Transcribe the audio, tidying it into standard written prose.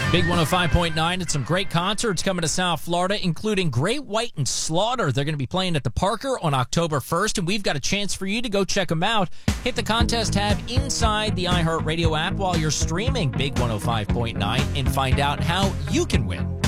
Big 105.9 and some great concerts coming to South Florida, including Great White and Slaughter. They're going to be playing at the Parker on October 1st, and we've got a chance for you to go check them out. Hit the contest tab inside the iHeartRadio app while you're streaming Big 105.9 and find out how you can win.